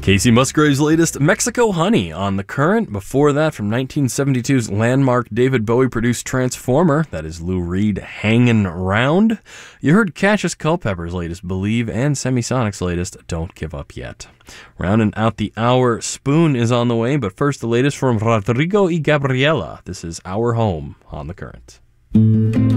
Casey Musgrave's latest, Mexico Honey, on The Current. Before that, from 1972's landmark David Bowie-produced Transformer, that is Lou Reed, Hangin' Round. You heard Cassius Culpepper's latest, Believe, and Semisonic's latest, Don't Give Up Yet. Rounding out the hour, Spoon is on the way, but first the latest from Rodrigo y Gabriela. This is Our Home on The Current.